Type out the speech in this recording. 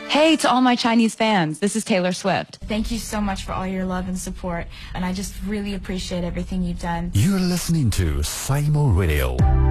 Hey to all my Chinese fans, this is Taylor Swift. Thank you so much for all your love and support, and I just really appreciate everything you've done. You're listening to Simo Radio.